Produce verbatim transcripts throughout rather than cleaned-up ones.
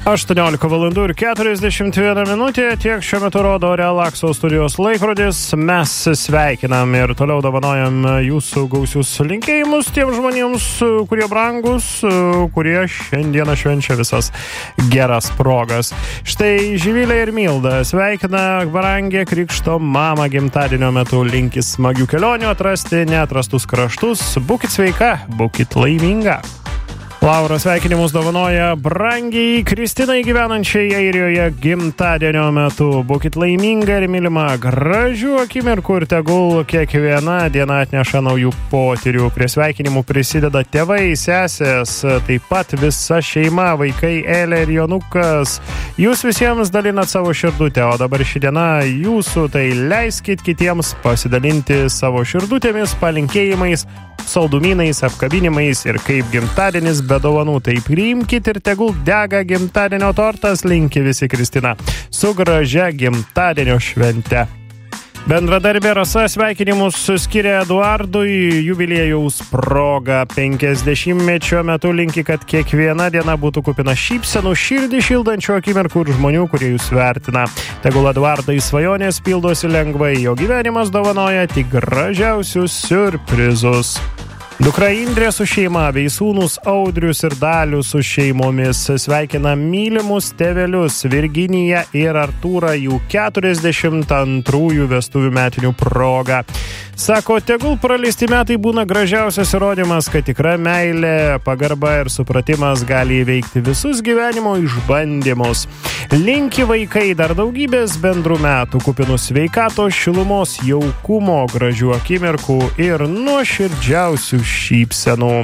aštuoniolika valandų ir keturiasdešimt viena minutė, tiek šiuo metu rodo Relaxo studijos laikrodis. Mes sveikinam ir toliau dovanojam jūsų gausius linkėjimus tiems žmonėms, kurie brangus, kurie šiandieną švenčia visas geras progas. Štai Živilė ir Milda sveikina brangę krikšto mamą gimtadienio metu, linki smagių kelionių, atrasti neatrastus kraštus, būkit sveika, būkit laiminga. Laura sveikinimus dovanoja brangiai Kristinai gyvenančiai Airijoje gimtadienio metu. Būkit laiminga ir mylima, gražių akimirkų ir tegul kiekviena diena atneša naujų potyrių. Prie sveikinimų prisideda tėvai, sesės, taip pat visa šeima, vaikai Elė ir Jonukas. Jūs visiems dalinat savo širdutę, o dabar ši diena jūsų, tai leiskit kitiems pasidalinti savo širdutėmis, palinkėjimais, saldumynais, apkabinimais ir kaip gimtadienis be dovanų. Tai priimkit ir tegul dega gimtadienio tortas, linki visi Kristina. Su gražia gimtadienio švente. Bendradarbė Rasa sveikinimus skiria Eduardui jubiliejaus proga. penkiasdešimtmečio metu linki, kad kiekviena diena būtų kupina šypsenų, širdį šildančių akimirkų ir žmonių, kurie jūs vertina. Tegul Eduardai svajonės pildosi lengvai, jo gyvenimas dovanoja tik gražiausius siurprizus. Dukra Indrė su šeima bei sūnus Audrius ir Dalius su šeimomis sveikina mylimus tėvelius Virginiją ir Artūrą jų keturiasdešimt antrųjų vestuvių metinių proga. Sako, tegul praleisti metai būna gražiausias įrodymas, kad tikra meilė, pagarba ir supratimas gali įveikti visus gyvenimo išbandymus. Linki vaikai dar daugybės bendrų metų, kupinų sveikatos, šilumos, jaukumo, gražių akimirkų ir nuoširdžiausių šypsenų.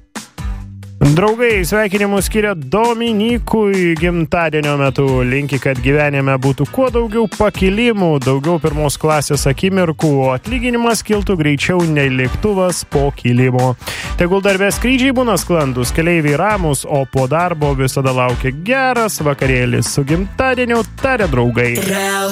Draugai sveikinimus skiria Dominykui gimtadienio metu. Linki, kad gyvenime būtų kuo daugiau pakilimų, daugiau pirmos klasės akimirkų, o atlyginimas kiltų greičiau nei lėktuvas po kilimo. Tegul darbė skrydžiai būna sklandus, keleiviai ramus, o po darbo visada laukia geras vakarėlis. Su gimtadieniu taria draugai.